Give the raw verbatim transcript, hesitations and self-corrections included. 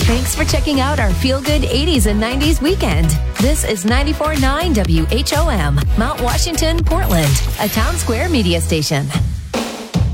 Thanks for checking out our Feel Good eighties and nineties weekend. This is ninety-four point nine W H O M, Mount Washington, Portland, a Town Square media station.